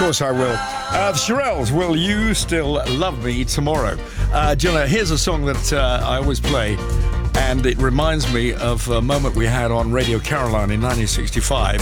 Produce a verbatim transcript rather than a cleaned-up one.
course I will. Uh, the Shirelles, Will You Still Love Me Tomorrow? Uh, Gina, here's a song that uh, I always play, and it reminds me of a moment we had on Radio Caroline in nineteen sixty-five